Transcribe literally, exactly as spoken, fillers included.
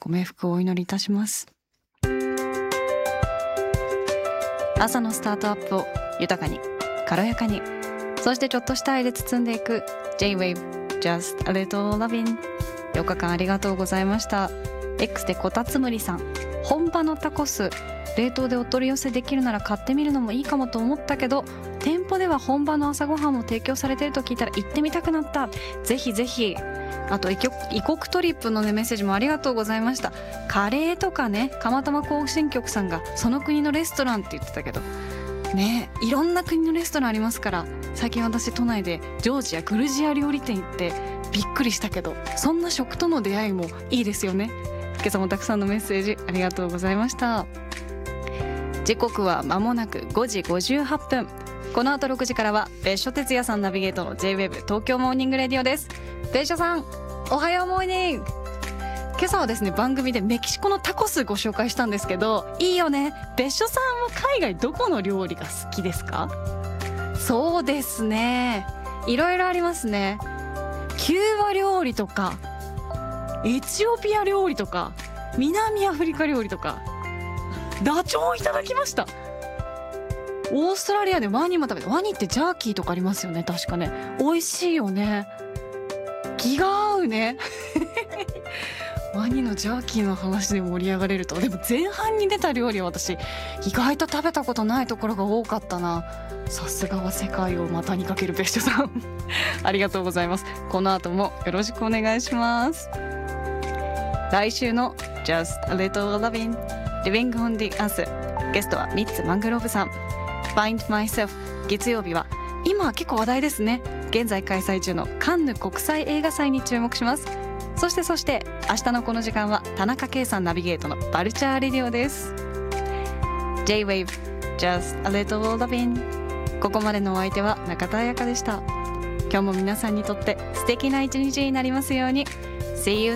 ご冥福をお祈りいたします。朝のスタートアップを豊かに軽やかに、そしてちょっとした愛で包んでいく J-Wave Just a Little Lovin'。 よっかかんありがとうございました。 X でこたつむりさん、本場のタコス冷凍でお取り寄せできるなら買ってみるのもいいかもと思ったけど、店舗では本場の朝ごはんも提供されてると聞いたら行ってみたくなった。ぜひぜひ。あと異国異国トリップの、ね、メッセージもありがとうございました。カレーとかね、釜玉行進曲さんがその国のレストランって言ってたけどね、いろんな国のレストランありますから、最近私都内でジョージアグルジア料理店行ってびっくりしたけど、そんな食との出会いもいいですよね。今朝もたくさんのメッセージありがとうございました。時刻は間もなくごじごじゅうはっぷん。この後ろくじからは別所哲也さんナビゲートの J-Wave 東京モーニングレディオです。別所さん、おはようモーニング。今朝はですね、番組でメキシコのタコスご紹介したんですけど、いいよね。別所さんは海外どこの料理が好きですか？そうですね、いろいろありますね。キューバ料理とかエチオピア料理とか南アフリカ料理とか、ダチョウをいただきました。オーストラリアでワニも食べて、ワニってジャーキーとかありますよね、確かね。美味しいよね。気が合うねワニのジャーキーの話で盛り上がれると。でも前半に出た料理は私意外と食べたことないところが多かったな。さすがは世界を股にかける別所さんありがとうございます。この後もよろしくお願いします。来週の Just a Little Lovin' Living on the Earth、 ゲストはミッツ・マングローブさん。 Find Myself、 月曜日は今結構話題ですね、現在開催中のカンヌ国際映画祭に注目します。そしてそして明日のこの時間は田中圭さんナビゲートのバルチャーレディオです。 J-Wave Just a Little Lovin'。 ここまでのお相手は中田彩香でした。今日も皆さんにとって素敵な一日になりますように。 See you